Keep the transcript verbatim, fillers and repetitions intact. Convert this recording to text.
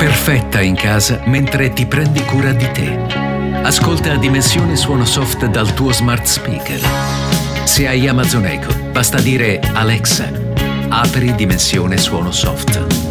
perfetta in casa mentre ti prendi cura di te. Ascolta Dimensione Suono Soft dal tuo smart speaker. Se hai Amazon Echo, basta dire Alexa, apri Dimensione Suono Soft.